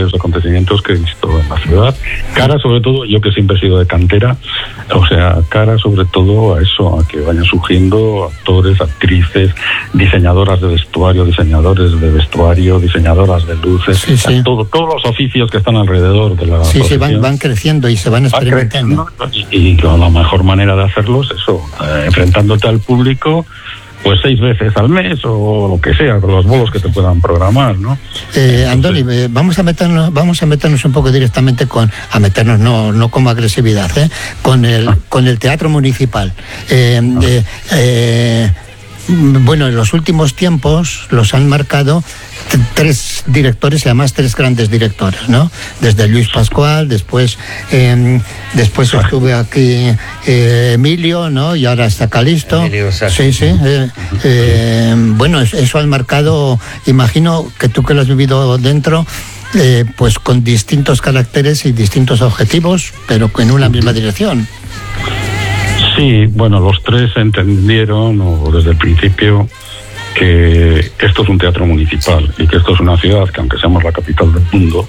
extraordinarios acontecimientos que he visto en la ciudad. Cara sobre todo, yo que siempre he sido de cantera, o sea, cara sobre todo a eso, a que vayan surgiendo actores, actrices, diseñadoras de vestuario, diseñadores de vestuario, diseñadoras de luces, todos los oficios que están alrededor de la profesión. Van creciendo y se van experimentando. Y la mejor manera de hacerlo es eso, enfrentándote al público, pues 6 veces al mes o lo que sea, con los bolos que te puedan programar, ¿no? Andoni, vamos a meternos un poco directamente no como agresividad, con el teatro municipal. Bueno, en los últimos tiempos los han marcado 3 directores y además 3 grandes directores, ¿no? Desde Luis Pascual, después estuve aquí Emilio, ¿no? Y ahora está Calisto. Bueno, eso han marcado, imagino que tú que lo has vivido dentro, pues con distintos caracteres y distintos objetivos, pero en una misma dirección. Sí, bueno, los 3 entendieron desde el principio que esto es un teatro municipal y que esto es una ciudad que, aunque seamos la capital del mundo,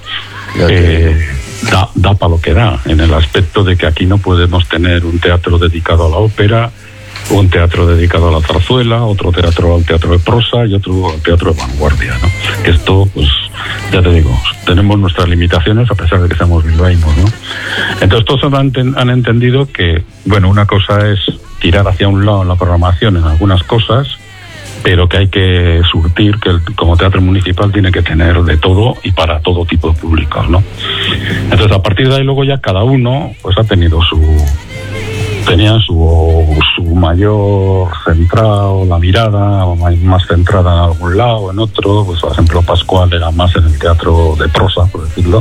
da para lo que da, en el aspecto de que aquí no podemos tener un teatro dedicado a la ópera, un teatro dedicado a la zarzuela, otro teatro al teatro de prosa y otro al teatro de vanguardia, ¿no? Esto, pues, ya te digo, tenemos nuestras limitaciones a pesar de que seamos bilbaínos, ¿no? Entonces todos han entendido que, bueno, una cosa es tirar hacia un lado en la programación en algunas cosas, pero que hay que surtir, que como teatro municipal tiene que tener de todo y para todo tipo de públicos, ¿no? Entonces a partir de ahí luego ya cada uno pues ha tenido tenía su mayor centrado, la mirada más centrada en algún lado, en otro. Pues por ejemplo Pascual era más en el teatro de prosa, por decirlo.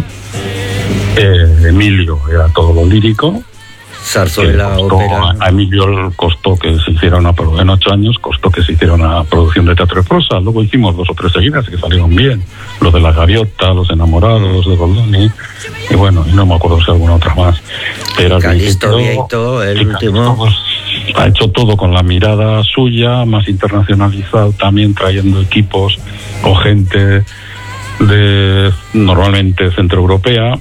Emilio era todo lo lírico. Zarzuela, ópera. A Emilio costó que se hiciera en 8 años costó que se hiciera una producción de teatro de prosa. Luego hicimos 2 o 3 seguidas que salieron bien. Lo de La Gaviota, Los Enamorados de Goldoni, y bueno, y no me acuerdo si alguna otra más. Pero Calisto Vieito, el último. Pues, ha hecho todo con la mirada suya, más internacionalizado, también trayendo equipos o gente de normalmente centroeuropea,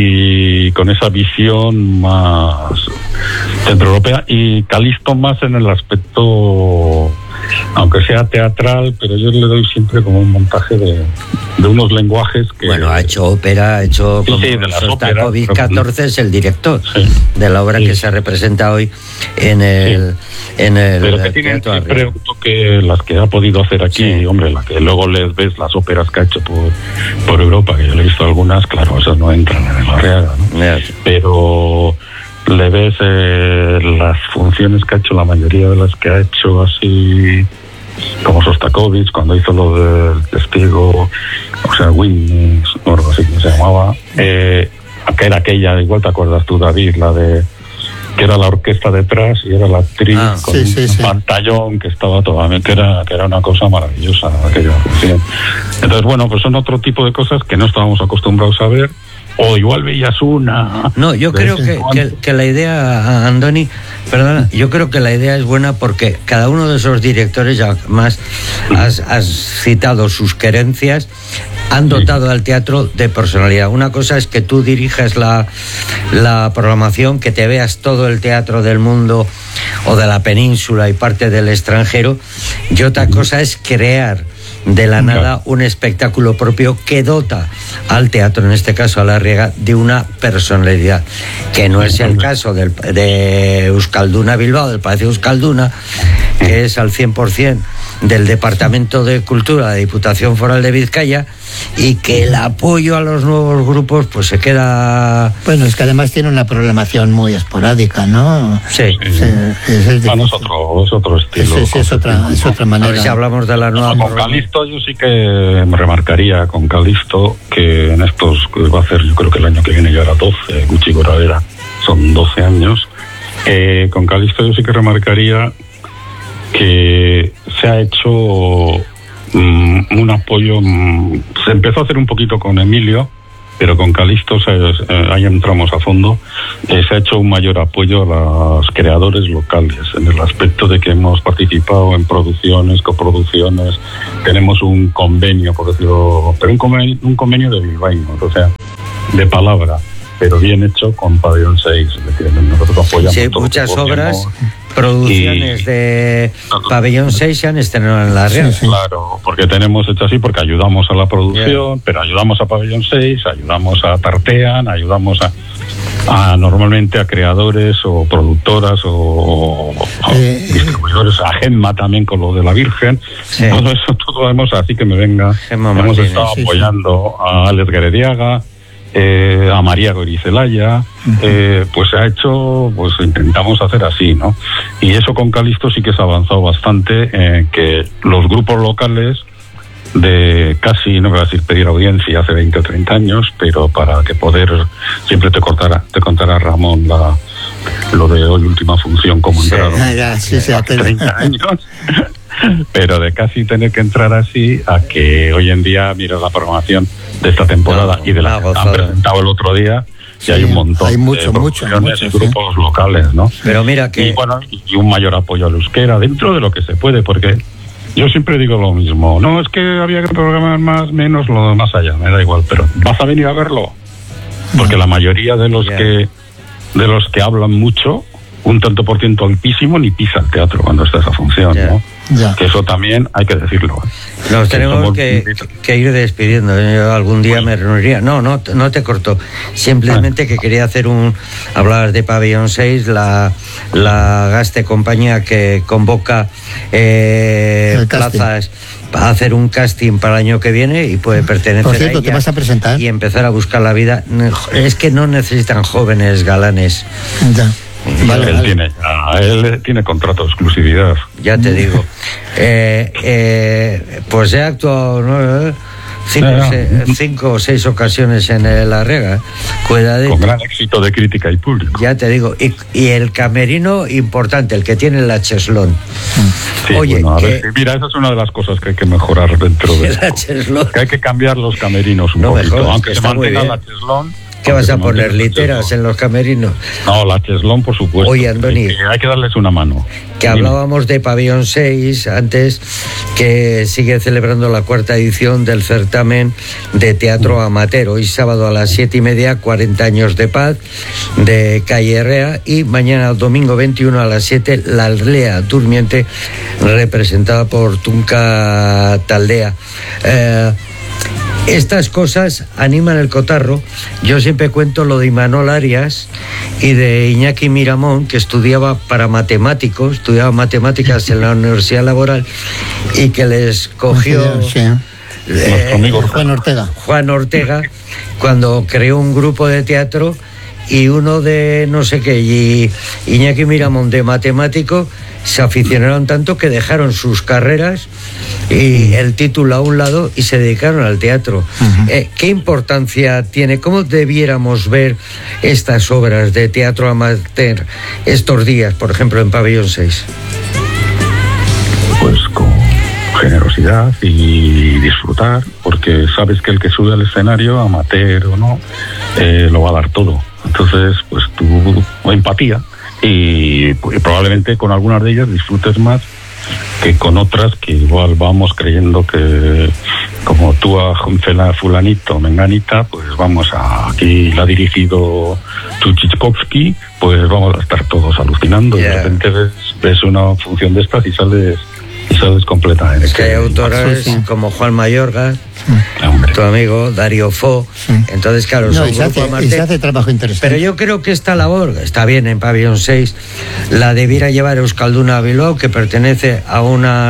y con esa visión más centroeuropea, y Calisto más en el aspecto, aunque sea teatral, pero yo le doy siempre como un montaje de unos lenguajes que... Bueno, ha hecho ópera, Sostakovich XIV es el director de la obra que se representa hoy en el pero que tienen siempre un toque, las que ha podido hacer aquí, hombre, la que luego les ves las óperas que ha hecho por Europa, que yo le he visto algunas, claro, esas no entran en el Arriaga, ¿no? pero le ves las funciones que ha hecho, la mayoría de las que ha hecho así, como Sostakovich, cuando hizo lo del testigo, o sea, Winnie, no algo así que se llamaba, que era aquella, igual te acuerdas tú, David, la de que era la orquesta detrás y era la actriz con un pantallón que estaba totalmente, que era una cosa maravillosa aquella función. Entonces, bueno, pues son otro tipo de cosas que no estábamos acostumbrados a ver, o igual veías una... No, yo creo que la idea, Andoni, perdona, yo creo que la idea es buena porque cada uno de esos directores, ya más has citado sus querencias, han dotado al teatro de personalidad. Una cosa es que tú diriges la programación, que te veas todo el teatro del mundo o de la península y parte del extranjero, y otra cosa es crear de la nada un espectáculo propio que dota al teatro, en este caso a la Arriaga, de una personalidad, que no es el caso de Euskalduna Bilbao, del Palacio Euskalduna, que es al 100% del Departamento de Cultura de la Diputación Foral de Vizcaya, y que el apoyo a los nuevos grupos pues se queda... Bueno, es que además tiene una programación muy esporádica, ¿no? Sí. Es otro estilo. Es otra manera. A ver si hablamos de la nueva... Con Calisto yo sí que me remarcaría, con Calisto, que en estos, que va a hacer, yo creo que el año que viene ya era 12, Gucci Goravera, son 12 años, con Calisto yo sí que remarcaría que se ha hecho un apoyo, se empezó a hacer un poquito con Emilio, pero con Calisto ahí entramos a fondo. Se ha hecho un mayor apoyo a los creadores locales, en el aspecto de que hemos participado en producciones, coproducciones, tenemos un convenio, por decirlo, pero un convenio de bilbaínos, o sea, de palabra, pero bien hecho con Pabellón 6. Nosotros apoyamos todo muchas lo que obras, podemos. producciones de Pabellón 6 se han estrenado en La Real. Claro, porque tenemos hecho así, porque ayudamos a la producción, pero ayudamos a Pabellón 6, ayudamos a Tartean, ayudamos a normalmente a creadores o productoras o distribuidores, a Gemma también con lo de la Virgen. Todo eso, todo lo hemos, así que me venga. Gemma hemos Martínez, estado apoyando a Alex Gerediaga, a María Gorizelaya, pues se ha hecho, pues intentamos hacer así, ¿no? Y eso con Calixto sí que se ha avanzado bastante, que los grupos locales de casi, no voy a decir pedir audiencia hace 20 o 30 años, pero para que poder, siempre te contará Ramón lo de hoy última función, como entraron hace 30 años. Pero de casi tener que entrar así a que hoy en día, mira la programación de esta temporada y de la que han presentado el otro día, y hay un montón hay muchos grupos locales, ¿no? Pero mira que... Y bueno, y un mayor apoyo al euskera dentro de lo que se puede, porque yo siempre digo lo mismo, no, es que había que programar más, menos, lo más allá, me da igual, pero ¿vas a venir a verlo? Porque la mayoría de los que hablan mucho, un tanto por ciento altísimo, ni pisa el teatro cuando está esa función, ¿no? Que eso también hay que decirlo. Nos tenemos que ir despidiendo. Yo algún día me reuniría. No te corto. Simplemente que quería hablar de Pabellón 6, la Gaste compañía que convoca plazas para hacer un casting para el año que viene y puede pertenecer por cierto, a ella ¿te vas a presentar? Y empezar a buscar la vida. Es que no necesitan jóvenes galanes. Ya. Vale, él tiene contrato de exclusividad. Ya te digo. Pues he actuado, ¿no? 5 o 6 ocasiones en La Rega. Cuidadito. Con gran éxito de crítica y público. Ya te digo. Y el camerino importante, el que tiene la cheslón. Sí, oye, bueno, mira, esa es una de las cosas que hay que mejorar dentro de la cheslón. Que hay que cambiar los camerinos un poquito. Aunque se mantenga la cheslón. ¿Qué vas a poner? ¿Literas en los camerinos? No, la cheslón, por supuesto. Oye, Andoni, hay que darles una mano. Que hablábamos de Pabellón 6 antes, que sigue celebrando la 4ª edición del certamen de teatro amateur. Hoy sábado a las 7:30, 40 años de paz, de Calle Herrea, y mañana domingo 21 a las 7, La Aldea Durmiente, representada por Tunca Taldea. Estas cosas animan el cotarro. Yo siempre cuento lo de Imanol Arias y de Iñaki Miramón, que estudiaba matemáticas en la Universidad Laboral y que les cogió nuestro amigo Juan Ortega, cuando creó un grupo de teatro, y uno de no sé qué, y Iñaki Miramón de matemático, se aficionaron tanto que dejaron sus carreras y el título a un lado y se dedicaron al teatro. ¿Qué importancia tiene? ¿Cómo debiéramos ver estas obras de teatro amateur estos días, por ejemplo, en Pabellón 6? Pues con generosidad y disfrutar, porque sabes que el que sube al escenario, amateur o no, lo va a dar todo. Entonces, pues tu empatía, y probablemente con algunas de ellas disfrutes más que con otras que igual vamos creyendo que, como tú a fulanito, menganita, pues vamos aquí la ha dirigido Tuchitskovsky, pues vamos a estar todos alucinando. Y de repente ves una función de estas y sales completamente. Es que hay autores como Juan Mayorga, tu amigo Darío Fo. Entonces, claro, son se hace trabajo interesante. Pero yo creo que esta labor está bien en Pabellón 6. La debiera llevar Euskalduna Bilbao, que pertenece a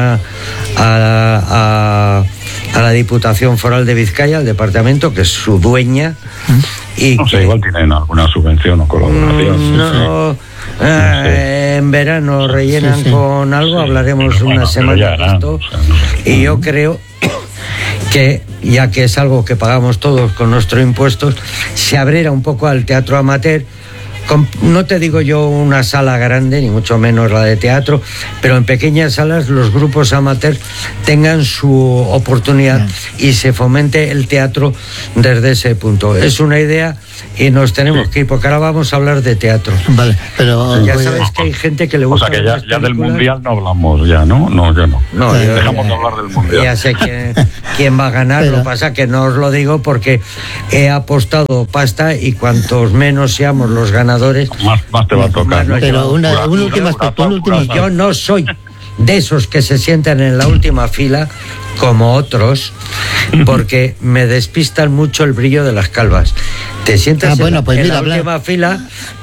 la Diputación Foral de Vizcaya, al departamento, que es su dueña. Y no sé, igual tienen alguna subvención o colaboración. No. En verano rellenan con algo, hablaremos una semana de esto. Y yo creo que, ya que es algo que pagamos todos con nuestros impuestos, se abriera un poco al teatro amateur, no te digo yo una sala grande, ni mucho menos la de teatro, pero en pequeñas salas los grupos amateurs tengan su oportunidad y se fomente el teatro desde ese punto. Es una idea y nos tenemos que ir, porque ahora vamos a hablar de teatro. Vale, pero ya sabes que hay gente que le gusta. O sea que ya del mundial no hablamos, ya, ¿no? No, ya no. Dejamos de hablar del mundial. Ya sé quién va a ganar, lo que pasa que no os lo digo porque he apostado pasta y cuantos menos seamos los ganadores, más te va a tocar. Pero un último aspecto, yo no soy de esos que se sientan en la última fila como otros, porque me despistan mucho el brillo de las calvas. Te sientas en la última fila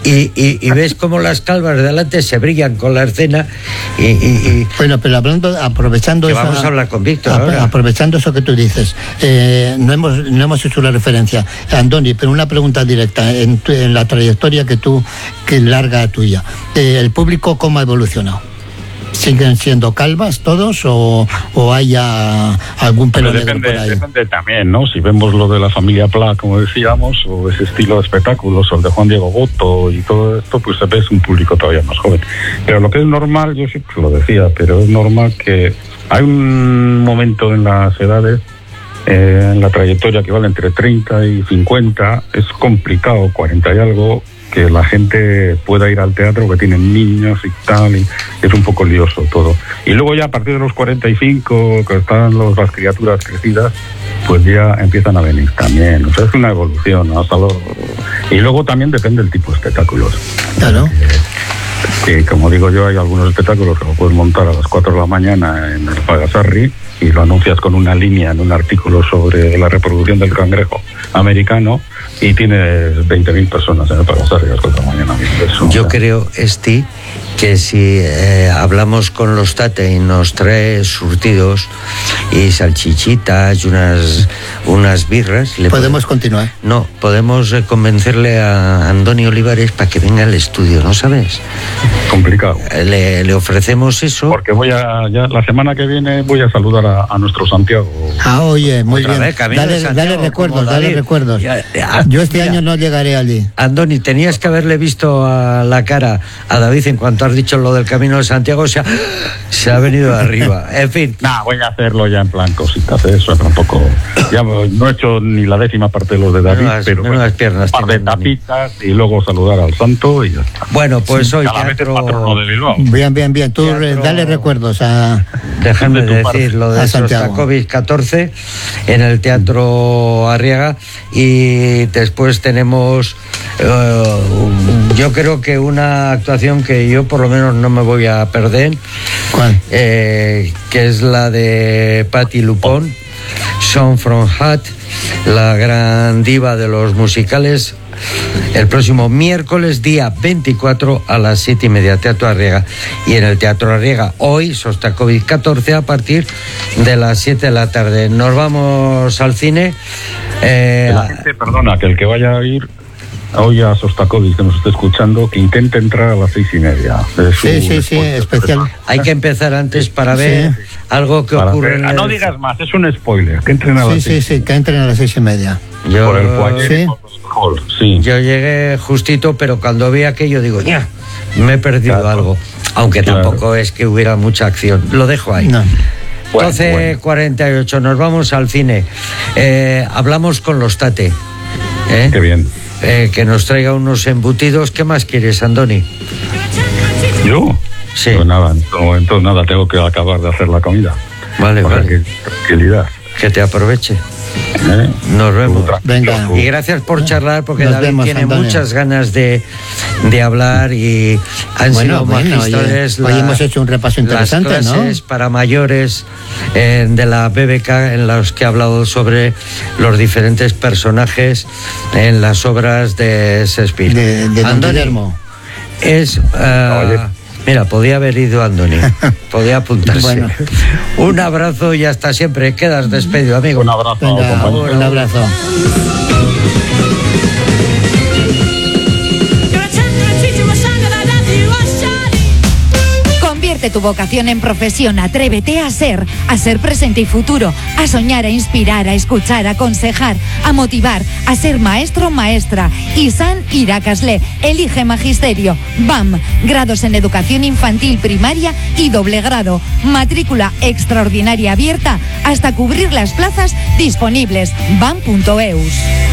y ves cómo las calvas de delante se brillan con la escena Bueno, pero aprovechando eso, vamos a hablar con Víctor ahora. Aprovechando eso que tú dices, no hemos hecho la referencia, Andoni, pero una pregunta directa en la trayectoria que larga tuya, ¿el público cómo ha evolucionado? ¿Siguen siendo calvas todos o hay algún pelo negro por ahí? Depende también, ¿no? Si vemos lo de la familia Pla, como decíamos, o ese estilo de espectáculos, o el de Juan Diego Boto y todo esto, pues se ve es un público todavía más joven. Pero lo que es normal, yo siempre lo decía, pero es normal que hay un momento en las edades, en la trayectoria que vale entre 30 y 50, es complicado, 40 y algo, que la gente pueda ir al teatro, que tienen niños y tal, y es un poco lioso todo. Y luego ya a partir de los 45, que están las criaturas crecidas, pues ya empiezan a venir también. O sea, es una evolución, ¿no? Y luego también depende del tipo de espectáculos. Claro. Que como digo yo, hay algunos espectáculos que lo puedes montar a las 4 de la mañana en el Pagasarri y lo anuncias con una línea en un artículo sobre la reproducción del cangrejo americano y tienes 20.000 personas en el Pagasarri a las 4 de la mañana. Yo creo, Esti, que si hablamos con los Tate y nos trae surtidos y salchichitas y unas birras... ¿Podemos continuar? No, podemos convencerle a Andoni Olivares para que venga al estudio, ¿no sabes? Complicado. Le ofrecemos eso. Porque ya la semana que viene voy a saludar a nuestro Santiago. Oye, muy bien. Dale recuerdos. Yo este año no llegaré allí. Andoni, tenías que haberle visto a la cara a David en cuanto has dicho lo del Camino de Santiago, o sea, se ha venido de arriba. En fin. Voy a hacerlo ya en plan cositas, eso tampoco. Ya no he hecho ni la 10ª parte de los de David, pero unas piernas, un par de tapitas y luego saludar al santo y ya está. Bueno, pues hoy teatro... de Bilbao. Bien. Tú dale recuerdos a... Déjame decir lo de Sostakovich 14 en el Teatro Arriaga y después tenemos yo creo que una actuación que yo por lo menos no me voy a perder. ¿Cuál? Que es la de Patti LuPone, Song from Hat, la gran diva de los musicales, el próximo miércoles día 24 a las 7:30, Teatro Arriaga. Y en el Teatro Arriaga hoy Sostakovich 14 a partir de las 7 de la tarde. Nos vamos al cine. La gente, perdona, que el que vaya a ir hoy a Sostakovich, que nos esté escuchando, que intente entrar a las 6:30. Sí, especial. Hay que empezar antes para ver algo que ocurre. No digas más, es un spoiler. Que entren a las 6. Sí, que entren a las 6:30. Por el foyer. Sí. Yo llegué justito, pero cuando vi aquello digo, ya, me he perdido algo. Aunque tampoco es que hubiera mucha acción. Lo dejo ahí. No. 12:48, nos vamos al cine. Hablamos con los Tate. Qué bien. Que nos traiga unos embutidos. ¿Qué más quieres, Andoni? ¿Yo? Sí. Pues nada, entonces nada, tengo que acabar de hacer la comida. Vale. Qué tranquilidad. Que te aproveche. Nos vemos. Venga. Y gracias por charlar, porque Nos David vemos, tiene Antonio. muchas ganas de hablar y han sido magistrales. Hoy hemos hecho un repaso interesante, las clases para mayores de la BBK en los que ha hablado sobre los diferentes personajes en las obras de Shakespeare. De Don Guillermo. Es... mira, podía haber ido Andoni, podía apuntarse. Bueno. Un abrazo y hasta siempre. Quedas despedido, amigo. Un abrazo, compañero. Un abrazo. Convierte tu vocación en profesión, atrévete a ser presente y futuro, a soñar, a inspirar, a escuchar, a aconsejar, a motivar, a ser maestro o maestra. ISAN Irakasle, elige magisterio. BAM, grados en educación infantil, primaria y doble grado. Matrícula extraordinaria abierta hasta cubrir las plazas disponibles. BAM.eus.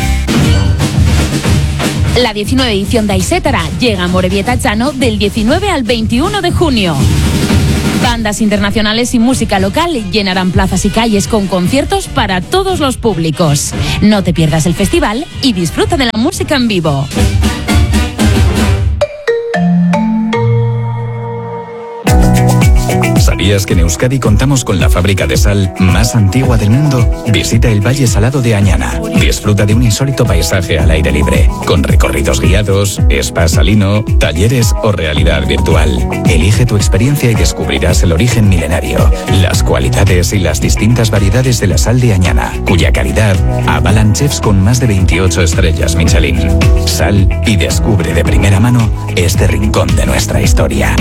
La 19 edición de Aisétara llega a Morevieta-Llano del 19 al 21 de junio. Bandas internacionales y música local llenarán plazas y calles con conciertos para todos los públicos. No te pierdas el festival y disfruta de la música en vivo. ¿Sabías que en Euskadi contamos con la fábrica de sal más antigua del mundo? Visita el Valle Salado de Añana. Disfruta de un insólito paisaje al aire libre, con recorridos guiados, spa salino, talleres o realidad virtual. Elige tu experiencia y descubrirás el origen milenario, las cualidades y las distintas variedades de la sal de Añana, cuya calidad avalan chefs con más de 28 estrellas Michelin. Sal y descubre de primera mano este rincón de nuestra historia.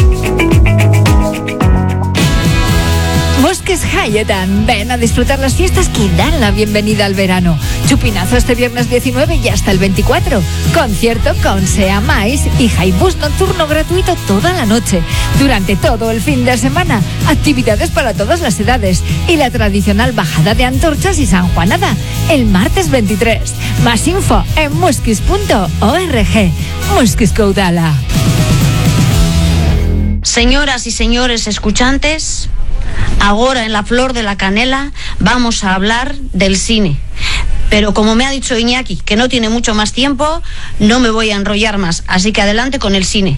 Bosques Hayetan, ven a disfrutar las fiestas que dan la bienvenida al verano. Chupinazo este viernes 19 y hasta el 24. Concierto con Sea Mais y Jaibús nocturno gratuito toda la noche. Durante todo el fin de semana, actividades para todas las edades y la tradicional bajada de antorchas y sanjuanada el martes 23. Más info en muskis.org. Muskis Caudala. Señoras y señores escuchantes, ahora en La Flor de la Canela vamos a hablar del cine. Pero como me ha dicho Iñaki, que no tiene mucho más tiempo, no me voy a enrollar más. Así que adelante con el cine.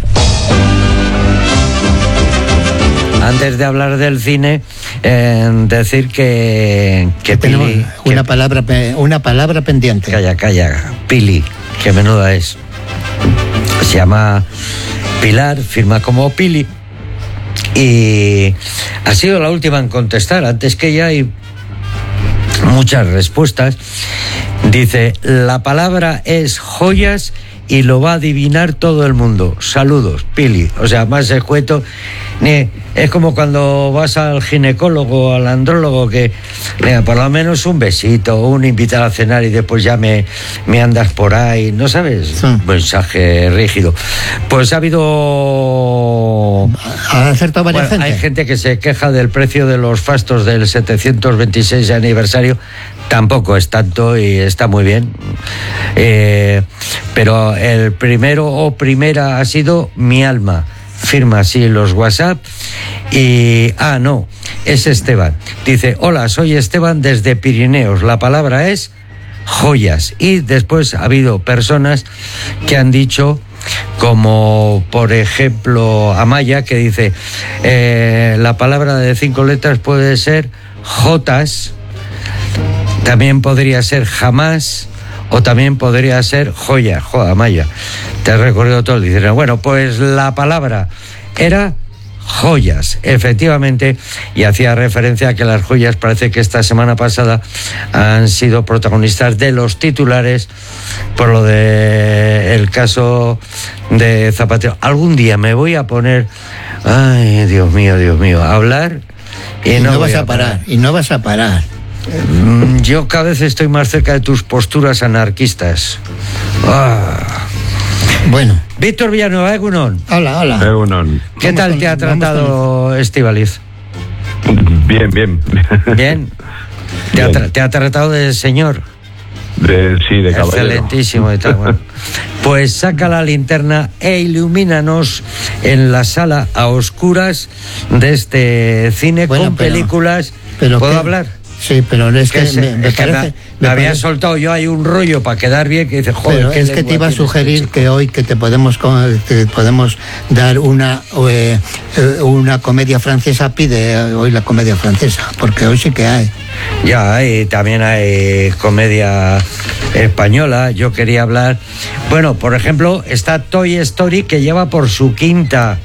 Antes de hablar del cine, decir que tenemos Pili, una palabra pendiente. Calla, Pili, que menuda es. Se llama Pilar, firma como Pili. Y ha sido la última en contestar. Antes que ella hay muchas respuestas. Dice, la palabra es joyas y lo va a adivinar todo el mundo. Saludos, Pili. O sea, más escueto. Es como cuando vas al ginecólogo, al andrólogo, que por lo menos un besito, un invitar a cenar y después ya me andas por ahí, ¿no sabes? Sí. Mensaje rígido. Pues ha habido... Ha acertado varias gente. Hay gente que se queja del precio de los fastos del 726 aniversario. Tampoco es tanto y está muy bien. Pero el primero o primera ha sido Mi Alma. Firma así los WhatsApp. Y no, es Esteban. Dice, hola, soy Esteban desde Pirineos. La palabra es joyas. Y después ha habido personas que han dicho, como por ejemplo Amaya, que dice, la palabra de 5 letras puede ser jotas, también podría ser jamás, o también podría ser joya. Joder, Amaya, te he recorrido todo. Dicen, bueno, pues la palabra era joyas, efectivamente, y hacía referencia a que las joyas parece que esta semana pasada han sido protagonistas de los titulares por lo de el caso de Zapatero. Algún día me voy a poner, ay, Dios mío, a hablar y no vas a parar. Y no vas a parar. Yo cada vez estoy más cerca de tus posturas anarquistas. Bueno. Víctor Villanueva, Egunon. Hola. Egunon. ¿Qué tal te ha tratado Estíbaliz? Bien. ¿Bien? ¿Te ha tratado de señor? Sí, de caballero. Excelentísimo y tal. Bueno. Pues saca la linterna e ilumínanos en la sala a oscuras de este cine con películas. ¿Puedo hablar? Sí, pero es que me parece... Me había soltado yo ahí un rollo para quedar bien, que dice, joder... Pero es que te iba a sugerir que hoy que te podemos dar una comedia francesa, pide hoy la comedia francesa, porque hoy sí que hay. Ya, y también hay comedia española. Yo quería hablar... Bueno, por ejemplo, está Toy Story, que lleva por su quinta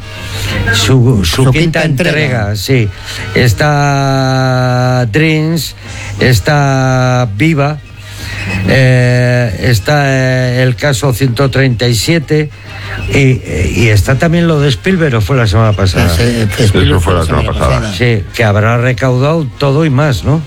entrega, sí. Está Dreams, está Viva, está el caso 137 y está también lo de Spielberg, ¿o fue la semana pasada? Eso fue la semana pasada. Sí, que habrá recaudado todo y más, ¿no?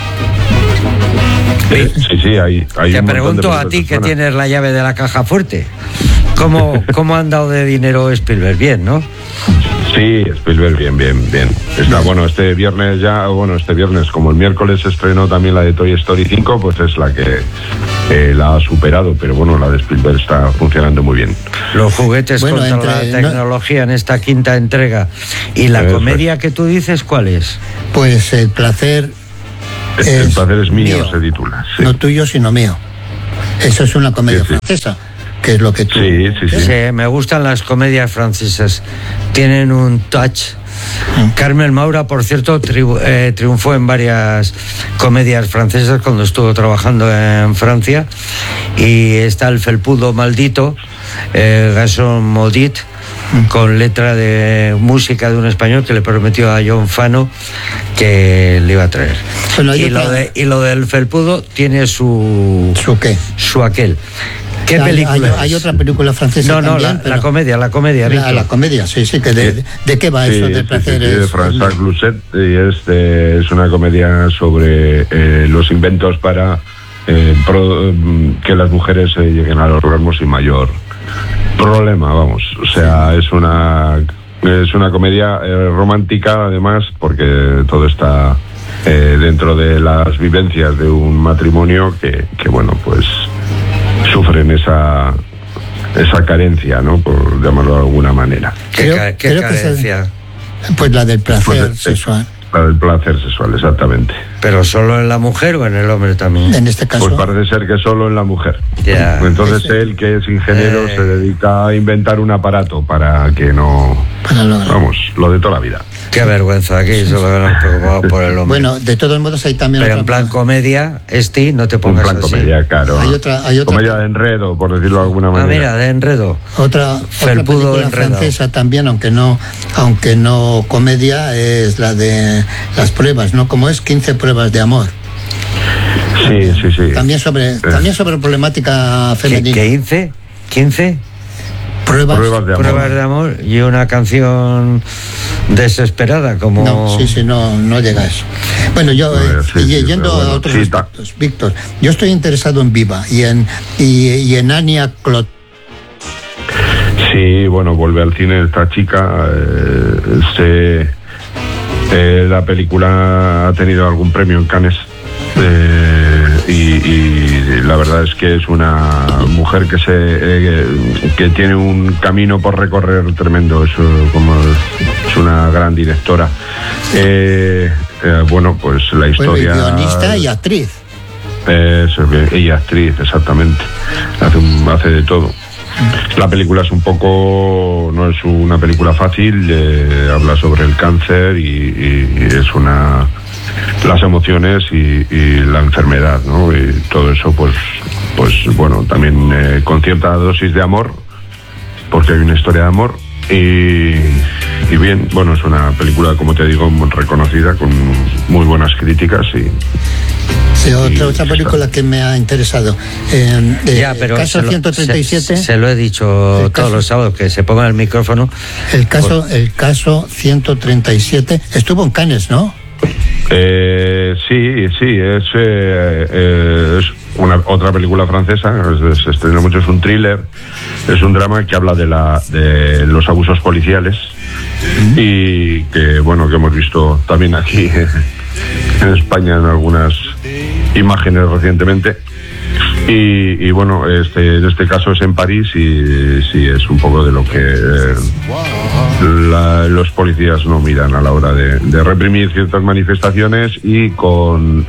Sí, hay Te pregunto a ti, que tienes la llave de la caja fuerte, ¿cómo han dado de dinero Spielberg? Bien, ¿no? Sí, Spielberg, bien. Está bueno, este viernes, como el miércoles se estrenó también la de Toy Story 5, pues es la que la ha superado, pero bueno, la de Spielberg está funcionando muy bien. Los juguetes contra la tecnología en esta quinta entrega. ¿Y la comedia que tú dices, cuál es? Pues El placer... El placer es mío, se titula. Sí. No tuyo, sino mío. Eso es una comedia francesa, que es lo que tú... Sí, me gustan las comedias francesas. Tienen un touch. Carmen Maura, por cierto, triunfó en varias comedias francesas cuando estuvo trabajando en Francia. Y está El felpudo maldito, Garçon maudit, con letra de música de un español que le prometió a John Fano que le iba a traer. Bueno, y lo del felpudo tiene su qué, su aquel. ¿Qué película? Hay otra película francesa también. La comedia. La comedia, sí, que ¿de qué va eso del placer? De François Cluzet, y es una comedia sobre los inventos para que las mujeres lleguen al orgasmo sin mayor problema, vamos. O sea, es una comedia romántica, además, porque todo está dentro de las vivencias de un matrimonio que bueno, pues sufren esa carencia, ¿no? Por llamarlo de alguna manera. ¿Qué carencia? Pues la del placer sexual. La del placer sexual, exactamente. ¿Pero solo en la mujer o en el hombre también? En este caso... Pues parece ser que solo en la mujer. Yeah. Entonces él, que es ingeniero, se dedica a inventar un aparato para que no... Vamos, lo de toda la vida. Qué vergüenza, aquí solo habrán preocupado por el hombre. Bueno, de todos modos hay también... Pero en plan comedia, no te pongas así. En plan comedia, claro. Hay otra comedia de enredo, por decirlo de alguna manera. Mira, de enredo. Otra película francesa también, aunque no comedia, es la de las pruebas, ¿no? Como es 15 pruebas de amor. Sí. También sobre problemática femenina. ¿Qué 15? Pruebas de amor y una canción desesperada como... No llega a eso. Bueno, yo yendo a otros aspectos, Víctor, yo estoy interesado en Viva y en Anya Clot. Sí, bueno, vuelve al cine esta chica. La película ha tenido algún premio en Cannes. Y la verdad es que es una mujer que tiene un camino por recorrer tremendo. Es una gran directora. Bueno, pues la historia... guionista y actriz. Y actriz, exactamente. Hace de todo. La película no es una película fácil, habla sobre el cáncer y es las emociones y la enfermedad, ¿no? Y todo eso, pues bueno, también con cierta dosis de amor, porque hay una historia de amor y bien, bueno, es una película, como te digo, muy reconocida, con muy buenas críticas Sí, otra película que me ha interesado. Pero caso 137. Se lo he dicho todos los sábados, que se ponga el micrófono. El caso 137 estuvo en Cannes, ¿no? Sí, es otra película francesa, se estrena mucho, es un thriller, es un drama que habla de los abusos policiales y que hemos visto también aquí en España en algunas imágenes recientemente. Y bueno, en este caso es en París y sí, es un poco de lo que los policías no miran a la hora de reprimir ciertas manifestaciones y con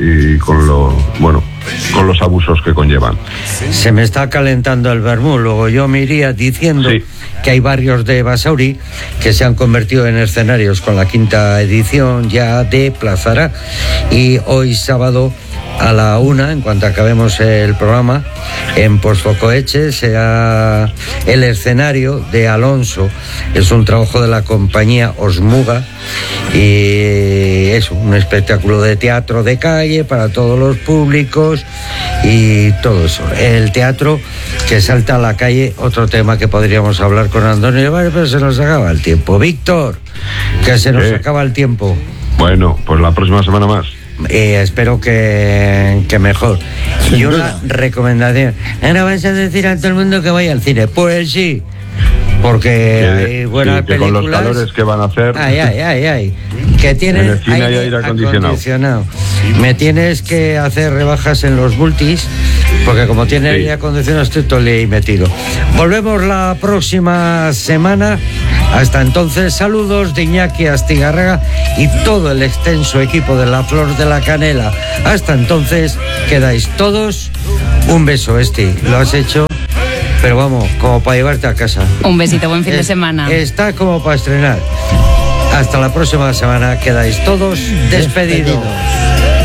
los abusos que conllevan. Se me está calentando el vermú, luego yo me iría diciendo que hay barrios de Basauri que se han convertido en escenarios con la quinta edición ya de Plazara, y hoy sábado a la 1, en cuanto acabemos el programa, en Postfocoeche será el escenario de Alonso. Es un trabajo de la compañía Osmuga, y es un espectáculo de teatro de calle para todos los públicos y todo eso. El teatro que salta a la calle, otro tema que podríamos hablar con Antonio, pero se nos acaba el tiempo. Víctor, que se nos acaba el tiempo. Bueno, pues la próxima semana más. Espero que mejor. Sin y una duda. recomendación. Ahora vas a decir a todo el mundo que vaya al cine. Pues sí, porque hay buenas que películas. con los calores que van a hacer. Ay. Que tienen En el cine hay aire acondicionado. Me tienes que hacer rebajas en los multis, porque como tiene aire acondicionado estoy todo ahí metido. Volvemos la próxima semana. Hasta entonces, saludos de Iñaki Astigarraga y todo el extenso equipo de La Flor de la Canela. Hasta entonces, quedáis todos. Un beso, lo has hecho, pero vamos, como para llevarte a casa. Un besito, buen fin de semana. Está como para estrenar. Hasta la próxima semana, quedáis todos despedidos.